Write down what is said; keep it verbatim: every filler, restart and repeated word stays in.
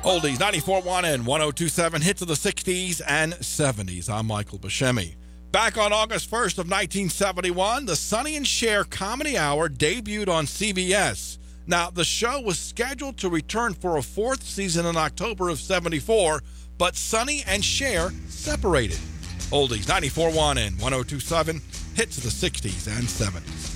Oldies ninety-four point one and one oh two point seven, hits of the sixties and seventies. I'm Michael Buscemi. Back on August first of nineteen seventy-one, the Sonny and Cher Comedy Hour debuted on C B S. Now, the show was scheduled to return for a fourth season in October of seventy-four, but Sonny and Cher separated. Oldies ninety-four point one and one oh two point seven, hits of the sixties and seventies.